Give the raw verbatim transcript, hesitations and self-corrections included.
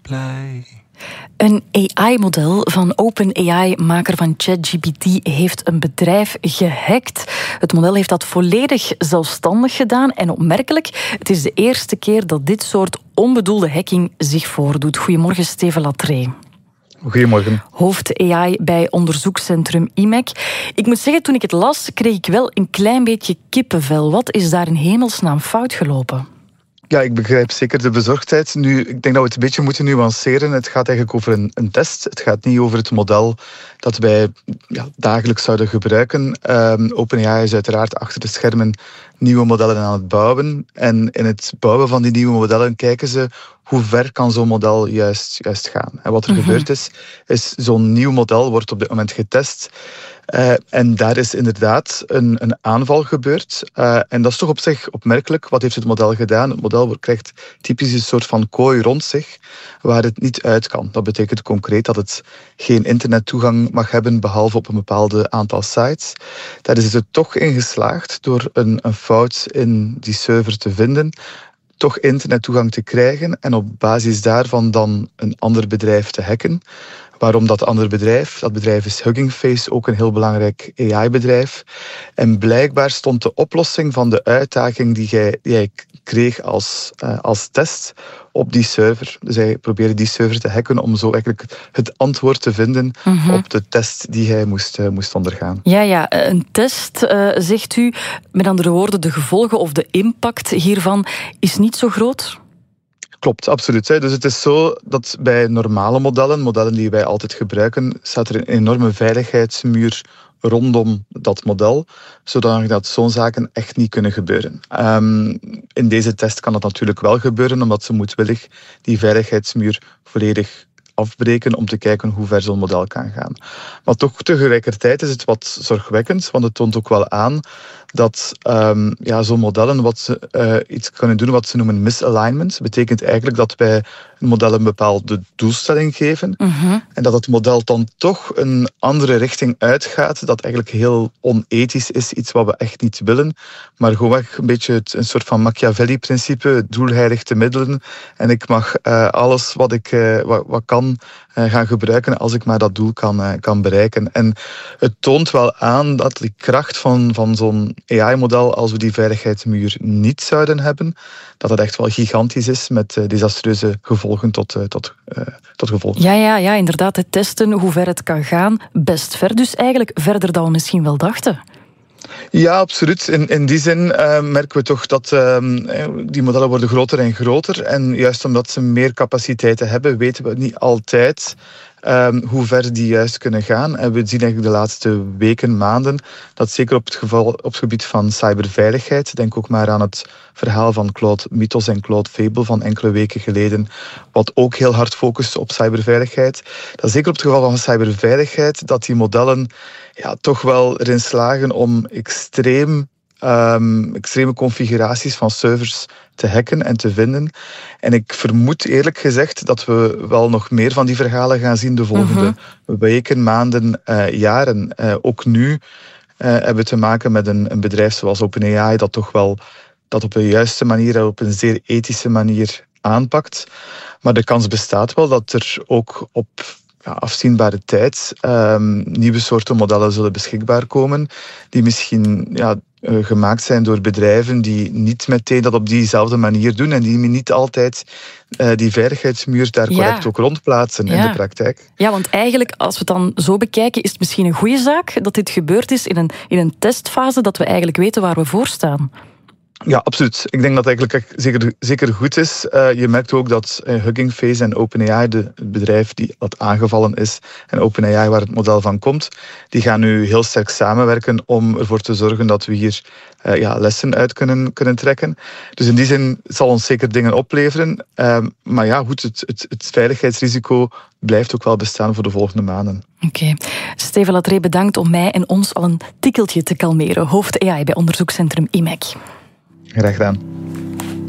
blij. Een A I-model van OpenAI, maker van ChatGPT, heeft een bedrijf gehackt. Het model heeft dat volledig zelfstandig gedaan. En opmerkelijk, het is de eerste keer dat dit soort onbedoelde hacking zich voordoet. Goedemorgen, Steven Latree. Goedemorgen. Hoofd A I bij onderzoekscentrum I M E C. Ik moet zeggen, toen ik het las, kreeg ik wel een klein beetje kippenvel. Wat is daar in hemelsnaam fout gelopen? Ja, ik begrijp zeker de bezorgdheid. Nu, ik denk dat we het een beetje moeten nuanceren. Het gaat eigenlijk over een, een test. Het gaat niet over het model dat wij ja, dagelijks zouden gebruiken. Um, OpenAI is uiteraard achter de schermen nieuwe modellen aan het bouwen. En in het bouwen van die nieuwe modellen kijken ze hoe ver kan zo'n model juist, juist gaan. En wat er mm-hmm. gebeurd is, is zo'n nieuw model wordt op dit moment getest. Uh, en daar is inderdaad een, een aanval gebeurd. Uh, en dat is toch op zich opmerkelijk. Wat heeft het model gedaan? Het model krijgt typisch een soort van kooi rond zich waar het niet uit kan. Dat betekent concreet dat het geen internettoegang mag hebben behalve op een bepaald aantal sites. Daar is het toch in geslaagd door een, een fout in die server te vinden, toch internettoegang te krijgen en op basis daarvan dan een ander bedrijf te hacken. Waarom dat andere bedrijf? Dat bedrijf is Hugging Face, ook een heel belangrijk A I-bedrijf. En blijkbaar stond de oplossing van de uitdaging die jij, die jij kreeg als, uh, als test op die server. Dus hij probeerde die server te hacken om zo eigenlijk het antwoord te vinden mm-hmm. op de test die hij moest, uh, moest ondergaan. Ja, ja, een test, uh, zegt u. Met andere woorden, de gevolgen of de impact hiervan is niet zo groot? Klopt, absoluut. Dus het is zo dat bij normale modellen, modellen die wij altijd gebruiken, staat er een enorme veiligheidsmuur rondom dat model, zodat zo'n zaken echt niet kunnen gebeuren. Um, in deze test kan dat natuurlijk wel gebeuren, omdat ze moedwillig die veiligheidsmuur volledig afbreken om te kijken hoe ver zo'n model kan gaan. Maar toch tegelijkertijd is het wat zorgwekkend, want het toont ook wel aan dat um, ja, zo'n modellen wat ze, uh, iets kunnen doen wat ze noemen misalignment. Dat betekent eigenlijk dat wij een model een bepaalde doelstelling geven uh-huh. en dat het model dan toch een andere richting uitgaat, dat eigenlijk heel onethisch is, iets wat we echt niet willen, maar gewoon een beetje het, een soort van Machiavelli-principe, het doel heiligt de middelen, en ik mag uh, alles wat ik uh, wat, wat kan uh, gaan gebruiken als ik maar dat doel kan, uh, kan bereiken. En het toont wel aan dat de kracht van, van zo'n A I-model, als we die veiligheidsmuur niet zouden hebben, dat het echt wel gigantisch is met uh, desastreuze gevolgen tot, uh, tot, uh, tot gevolg. Ja, ja, ja, inderdaad. Het testen, hoe ver het kan gaan, best ver. Dus eigenlijk verder dan we misschien wel dachten. Ja, absoluut. In, in die zin uh, merken we toch dat uh, die modellen worden groter en groter. En juist omdat ze meer capaciteiten hebben, weten we niet altijd Um, hoe ver die juist kunnen gaan. En we zien eigenlijk de laatste weken, maanden, dat zeker op het, geval, op het gebied van cyberveiligheid, denk ook maar aan het verhaal van Claude Mythos en Claude Fable van enkele weken geleden, wat ook heel hard focust op cyberveiligheid. Dat zeker op het geval van cyberveiligheid, dat die modellen ja, toch wel erin slagen om extreem Um, extreme configuraties van servers te hacken en te vinden. En ik vermoed eerlijk gezegd dat we wel nog meer van die verhalen gaan zien de volgende uh-huh. weken, maanden, uh, jaren. Uh, ook nu uh, hebben we te maken met een, een bedrijf zoals OpenAI dat toch wel dat op een juiste manier en op een zeer ethische manier aanpakt. Maar de kans bestaat wel dat er ook op ja, afzienbare tijd um, nieuwe soorten modellen zullen beschikbaar komen die misschien ja, uh, gemaakt zijn door bedrijven die niet meteen dat op diezelfde manier doen en die niet altijd uh, die veiligheidsmuur daar correct ja. ook rondplaatsen ja. in de praktijk. Ja, want eigenlijk, als we het dan zo bekijken, is het misschien een goede zaak dat dit gebeurd is in een, in een testfase, dat we eigenlijk weten waar we voor staan. Ja, absoluut. Ik denk dat het eigenlijk zeker, zeker goed is. Uh, je merkt ook dat uh, Hugging Face en OpenAI, de, het bedrijf die dat aangevallen is, en OpenAI waar het model van komt, die gaan nu heel sterk samenwerken om ervoor te zorgen dat we hier uh, ja, lessen uit kunnen, kunnen trekken. Dus in die zin zal ons zeker dingen opleveren. Uh, maar ja, goed, het, het, het veiligheidsrisico blijft ook wel bestaan voor de volgende maanden. Oké. Okay. Steven Latree, bedankt om mij en ons al een tikkeltje te kalmeren. Hoofd A I bij onderzoekscentrum I M E C. Graag gedaan.